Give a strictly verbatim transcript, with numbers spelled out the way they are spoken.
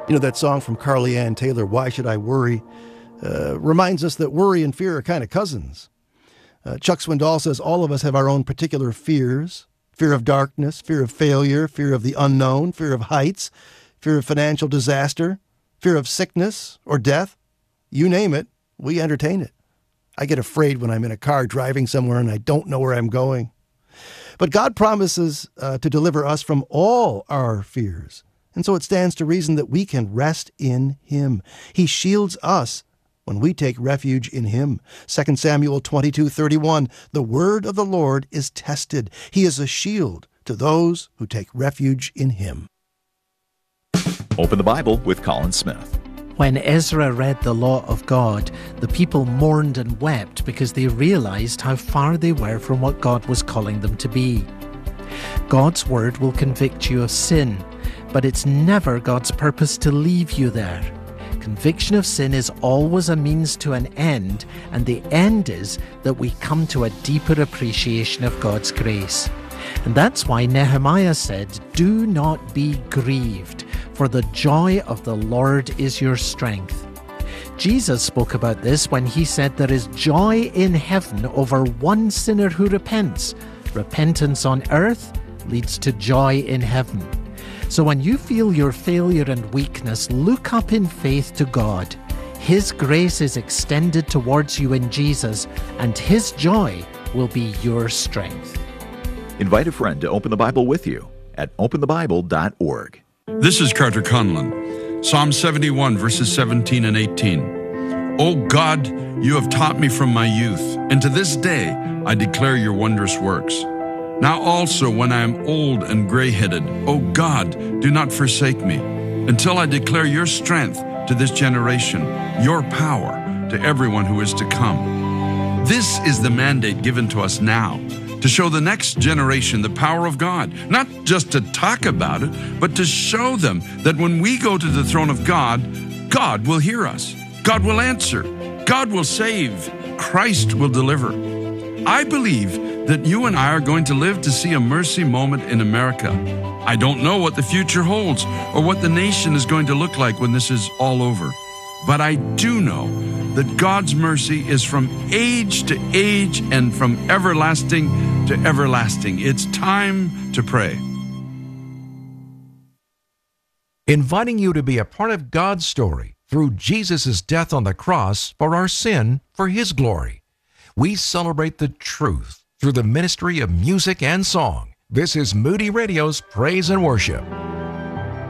You know, that song from Carly Ann Taylor, Why Should I Worry, uh, reminds us that worry and fear are kind of cousins. Uh, Chuck Swindoll says all of us have our own particular fears. Fear of darkness, fear of failure, fear of the unknown, fear of heights, fear of financial disaster, fear of sickness or death. You name it, we entertain it. I get afraid when I'm in a car driving somewhere and I don't know where I'm going. But God promises uh, to deliver us from all our fears. And so it stands to reason that we can rest in Him. He shields us when we take refuge in Him. Second Samuel twenty-two thirty-one, the word of the Lord is tested. He is a shield to those who take refuge in Him. Open the Bible with Colin Smith. When Ezra read the law of God, the people mourned and wept because they realized how far they were from what God was calling them to be. God's word will convict you of sin, but it's never God's purpose to leave you there. Conviction of sin is always a means to an end, and the end is that we come to a deeper appreciation of God's grace. And that's why Nehemiah said, "Do not be grieved, for the joy of the Lord is your strength." Jesus spoke about this when he said there is joy in heaven over one sinner who repents. Repentance on earth leads to joy in heaven. So when you feel your failure and weakness, look up in faith to God. His grace is extended towards you in Jesus, and His joy will be your strength. Invite a friend to open the Bible with you at open the bible dot org. This is Carter Conlon. Psalm seventy-one, verses seventeen and eighteen. O God, you have taught me from my youth, and to this day I declare your wondrous works. Now also when I am old and gray-headed, O God, do not forsake me, until I declare your strength to this generation, your power to everyone who is to come. This is the mandate given to us now, to show the next generation the power of God, not just to talk about it, but to show them that when we go to the throne of God, God will hear us, God will answer, God will save, Christ will deliver. I believe that you and I are going to live to see a mercy moment in America. I don't know what the future holds or what the nation is going to look like when this is all over. But I do know that God's mercy is from age to age and from everlasting to everlasting. It's time to pray. Inviting you to be a part of God's story through Jesus' death on the cross for our sin, for His glory. We celebrate the truth through the ministry of music and song. This is Moody Radio's Praise and Worship.